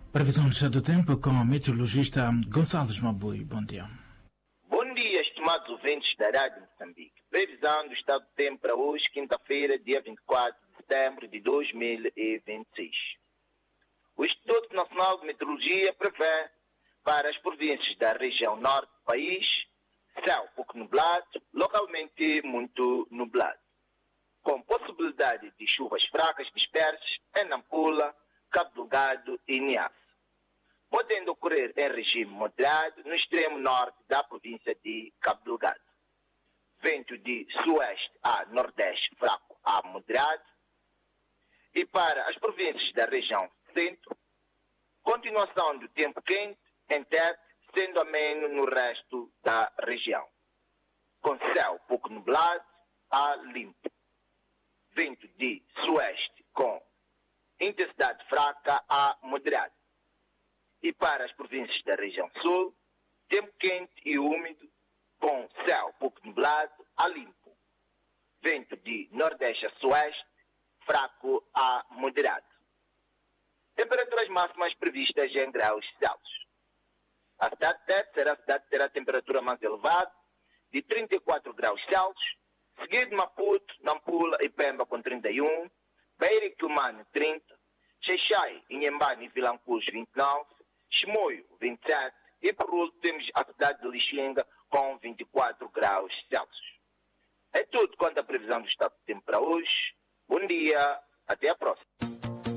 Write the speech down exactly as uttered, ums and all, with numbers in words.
Previsão do estado do tempo com o meteorologista Gonçalves Mabui. Bom dia. Bom dia, estimados ouvintes da Rádio Moçambique. Previsão do estado do tempo para hoje, quinta-feira, dia vinte e quatro de setembro de dois mil e vinte e seis. O Instituto Nacional de Meteorologia prevê para as províncias da região norte do país céu pouco nublado, localmente muito nublado, com possibilidade de chuvas fracas dispersas em Nampula, Cabo Delgado e Niassa, podendo ocorrer em regime moderado no extremo norte da província de Cabo Delgado. Vento de sueste a nordeste fraco a moderado. E para as províncias da região centro, continuação do tempo quente em Tete, sendo ameno no resto da região, com céu pouco nublado a limpo. Vento de sueste com intensidade fraca a moderada. E para as províncias da região sul, tempo quente e úmido, com céu pouco nublado a limpo. Vento de nordeste a sueste, fraco a moderado. Temperaturas máximas previstas em graus Celsius. A cidade de Tete será a cidade que terá a temperatura mais elevada, de trinta e quatro graus Celsius, seguido de Maputo, Nampula e Pemba com trinta e um, Beira e Quilmane trinta, Xai-Xai, Inhambane e Vilanculos vinte e nove, Chimoio vinte e sete e por último temos a cidade de Lixinga com vinte e quatro graus Celsius. É tudo quanto a previsão do estado do tempo para hoje. Bom dia, até a próxima.